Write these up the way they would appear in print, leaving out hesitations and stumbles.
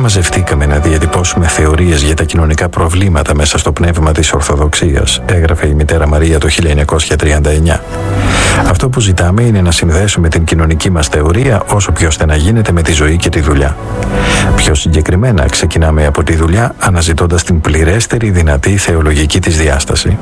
μαζευτήκαμε να διατυπώσουμε θεωρίες για τα κοινωνικά προβλήματα μέσα στο πνεύμα της Ορθοδοξίας, έγραφε η μητέρα Μαρία το 1939. Αυτό που ζητάμε είναι να συνδέσουμε την κοινωνική μας θεωρία όσο πιο στενά γίνεται με τη ζωή και τη δουλειά. Πιο συγκεκριμένα, ξεκινάμε από τη δουλειά αναζητώντας την πληρέστερη δυνατή θεολογική της διάσταση.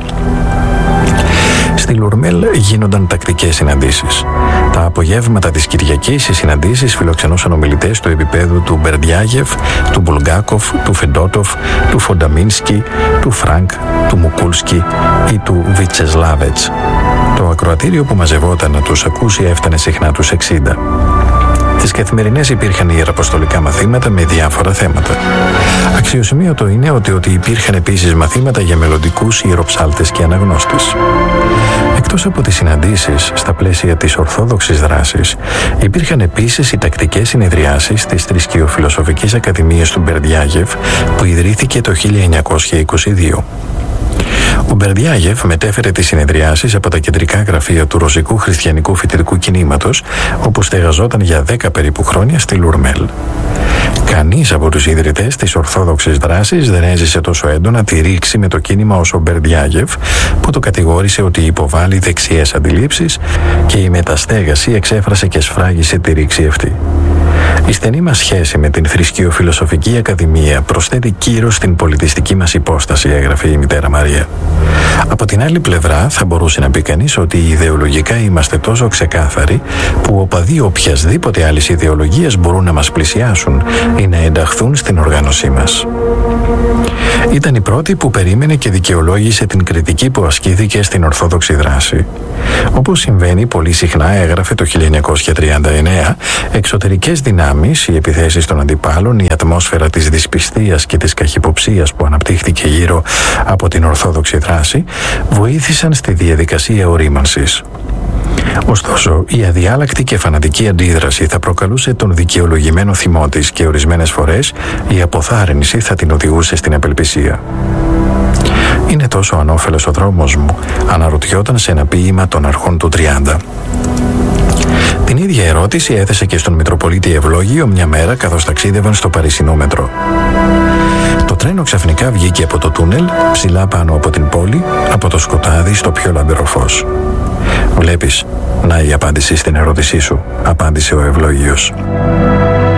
Στη Λουρμέλ γίνονταν τακτικές συναντήσεις. Τα απογεύματα της Κυριακής οι συναντήσεις φιλοξενούσαν ομιλητές του επίπεδου του Μπερντιάγεφ, του Μπουλγκάκοφ, του Φεντότοφ, του Φονταμίνσκι, του Φρανκ, του Μουκούλσκι ή του Βιτσεσλάβετς. Το ακροατήριο που μαζευόταν να τους ακούσει έφτανε συχνά τους 60. Τις καθημερινές υπήρχαν ιεραποστολικά μαθήματα με διάφορα θέματα. Αξιοσημείωτο είναι ότι υπήρχαν επίσης μαθήματα για μελλοντικούς ιεροψάλτες και αναγνώστες. Εκτός από τις συναντήσεις στα πλαίσια της ορθόδοξης δράσης, υπήρχαν επίσης οι τακτικές συνεδριάσεις της Θρησκειοφιλοσοφικής Ακαδημίας του Μπερντιάγεφ που ιδρύθηκε το 1922. Ο Μπερντιάγεφ μετέφερε τις συνεδριάσεις από τα κεντρικά γραφεία του Ρωσικού Χριστιανικού Φοιτητικού Κινήματος, όπου στεγαζόταν για 10 περίπου χρόνια στη Λουρμέλ. Κανείς από τους ιδρυτές της Ορθόδοξης δράσης δεν έζησε τόσο έντονα τη ρήξη με το κίνημα όσο ο Μπερντιάγεφ, που το κατηγόρησε ότι υποβάλλει δεξιές αντιλήψεις και η μεταστέγαση εξέφρασε και σφράγισε τη ρήξη αυτή. Η στενή μας σχέση με την Θρησκειοφιλοσοφική Ακαδημία προσθέτει κύρος στην πολιτιστική μας υπόσταση, έγραφε η μητέρα Μαρία. Από την άλλη πλευρά, θα μπορούσε να πει κανείς ότι ιδεολογικά είμαστε τόσο ξεκάθαροι που οπαδοί οποιασδήποτε άλλης ιδεολογίας μπορούν να μας πλησιάσουν ή να ενταχθούν στην οργάνωσή μας. Ήταν η πρώτη που περίμενε και δικαιολόγησε την κριτική που ασκήθηκε στην Ορθόδοξη δράση. Όπως συμβαίνει πολύ συχνά, έγραφε το 1939, εξωτερικές δυνάμεις, οι επιθέσεις των αντιπάλων, η ατμόσφαιρα της δυσπιστίας και της καχυποψίας που αναπτύχθηκε γύρω από την Ορθόδοξη δράση, βοήθησαν στη διαδικασία ορίμανσης. Ωστόσο, η αδιάλακτη και φανατική αντίδραση θα προκαλούσε τον δικαιολογημένο θυμό της και ορισμένες φορές η αποθάρρυνση θα την οδηγούσε στην απελπισία. «Είναι τόσο ανώφελος ο δρόμος μου», αναρωτιόταν σε ένα ποίημα των αρχών του 30. Την ίδια ερώτηση έθεσε και στον Μητροπολίτη Ευλόγιο μια μέρα καθώς ταξίδευαν στο Παρισινό μετρό. Το τρένο ξαφνικά βγήκε από το τούνελ, ψηλά πάνω από την πόλη, από το σκοτάδι στο πιο λαμπερό φως. «Βλέπεις, να η απάντηση στην ερώτησή σου», απάντησε ο Ευλόγιος.